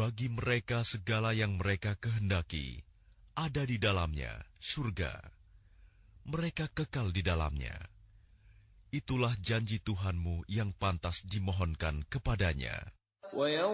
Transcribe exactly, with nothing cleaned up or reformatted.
bagi mereka segala yang mereka kehendaki, ada di dalamnya surga. Mereka kekal di dalamnya. Itulah janji Tuhanmu yang pantas dimohonkan kepadanya.